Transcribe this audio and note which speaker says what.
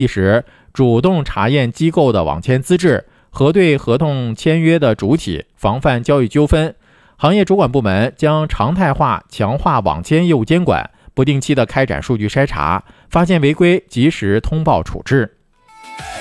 Speaker 1: 时，主动查验机构的网签资质，核对合同签约的主体，防范交易纠纷。行业主管部门将常态化强化网签业务监管，不定期的开展数据筛查，发现违规及时通报处置。